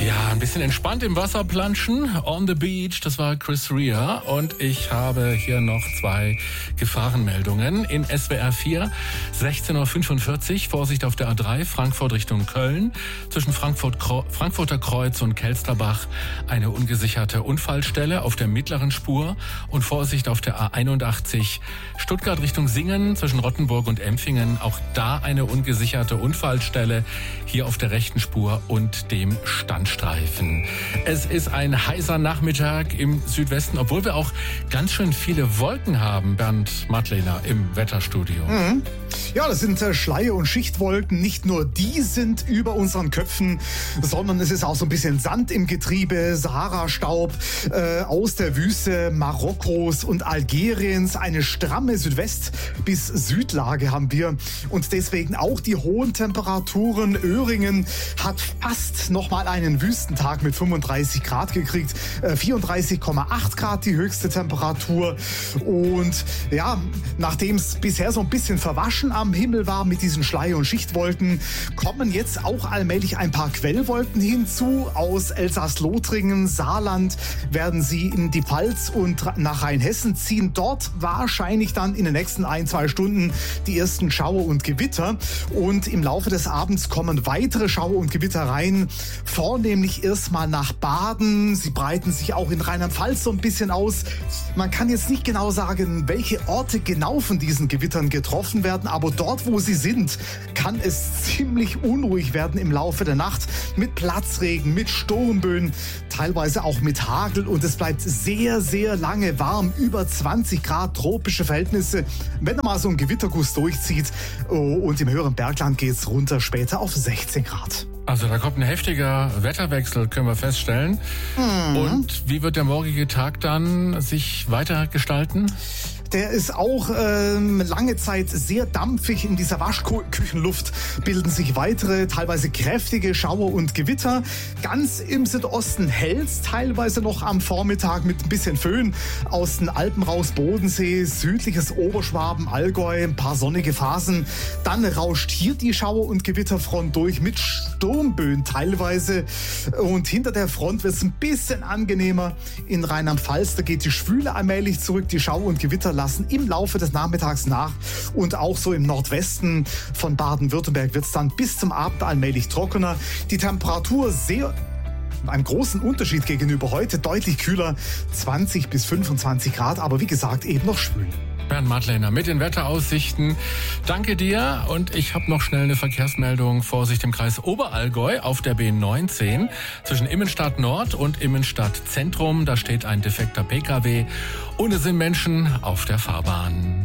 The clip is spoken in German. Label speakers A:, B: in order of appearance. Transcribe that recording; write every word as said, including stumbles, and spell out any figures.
A: Ja, ein bisschen entspannt im Wasser planschen. On the Beach, das war Chris Rea. Und ich habe hier noch zwei Gefahrenmeldungen. In S W R vier, sechzehn Uhr fünfundvierzig, Vorsicht auf der A drei, Frankfurt Richtung Köln. Zwischen Frankfurt, Frankfurter Kreuz und Kelsterbach eine ungesicherte Unfallstelle auf der mittleren Spur. Und Vorsicht auf der A einundachtzig, Stuttgart Richtung Singen, zwischen Rottenburg und Empfingen. Auch da eine ungesicherte Unfallstelle, hier auf der rechten Spur und dem Standstreifen. Es ist ein heißer Nachmittag im Südwesten, obwohl wir auch ganz schön viele Wolken haben, Bernd Madlener im Wetterstudio.
B: Mhm. Ja, das sind äh, Schleier- und Schichtwolken. Nicht nur die sind über unseren Köpfen, sondern es ist auch so ein bisschen Sand im Getriebe, Sahara-Staub äh, aus der Wüste Marokkos und Algeriens. Eine stramme Südwest- bis Südlage haben wir und deswegen auch die hohen Temperaturen. Öhringen hat fast nochmal einen Wüstentag mit fünfunddreißig Grad gekriegt, äh, vierunddreißig Komma acht Grad die höchste Temperatur. Und ja, nachdem es bisher so ein bisschen verwaschen am Himmel war mit diesen Schleier- und Schichtwolken, kommen jetzt auch allmählich ein paar Quellwolken hinzu. Aus Elsass-Lothringen, Saarland werden sie in die Pfalz und nach Rheinhessen ziehen. Dort wahrscheinlich dann in den nächsten ein, zwei Stunden die ersten Schauer und Gewitter. Und im Laufe des Abends kommen weitere Schauer und Gewitter rein. Vornehmlich erstmal nach Baden. Sie breiten sich auch in Rheinland-Pfalz so ein bisschen aus. Man kann jetzt nicht genau sagen, welche Orte genau von diesen Gewittern getroffen werden, aber dort, wo sie sind, kann es ziemlich unruhig werden im Laufe der Nacht mit Platzregen, mit Sturmböen, teilweise auch mit Hagel und es bleibt sehr, sehr lange warm, über zwanzig Grad, tropische Verhältnisse, wenn da mal so ein Gewitterguss durchzieht und im höheren Bergland geht es runter später auf sechzehn Grad.
A: Also da kommt ein heftiger Wetterwechsel, können wir feststellen. Mhm. Und wie wird der morgige Tag dann sich weiter gestalten?
B: Der ist auch ähm, lange Zeit sehr dampfig. In dieser Waschküchenluft bilden sich weitere, teilweise kräftige Schauer und Gewitter. Ganz im Südosten hellt's teilweise noch am Vormittag mit ein bisschen Föhn aus den Alpen raus, Bodensee, südliches Oberschwaben, Allgäu, ein paar sonnige Phasen. Dann rauscht hier die Schauer- und Gewitterfront durch mit Sturmböen teilweise. Und hinter der Front wird's ein bisschen angenehmer. In Rheinland-Pfalz, da geht die Schwüle allmählich zurück, die Schauer- und Gewitter lassen im Laufe des Nachmittags nach und auch so im Nordwesten von Baden-Württemberg wird es dann bis zum Abend allmählich trockener. Die Temperatur sehr einem großen Unterschied gegenüber heute, deutlich kühler, zwanzig bis fünfundzwanzig Grad, aber wie gesagt eben noch schwül.
A: Bernd Madlener mit den Wetteraussichten. Danke dir und ich habe noch schnell eine Verkehrsmeldung. Vorsicht im Kreis Oberallgäu auf der B neunzehn zwischen Immenstadt Nord und Immenstadt Zentrum. Da steht ein defekter P K W und es sind Menschen auf der Fahrbahn.